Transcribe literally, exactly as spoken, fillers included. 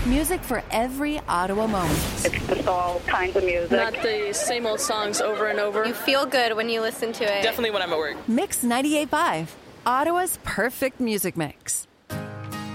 Music for every Ottawa moment. It's just all kinds of music. Not the same old songs over and over. You feel good when you listen to it. Definitely when I'm at work. Mix ninety-eight point five, Ottawa's perfect music mix.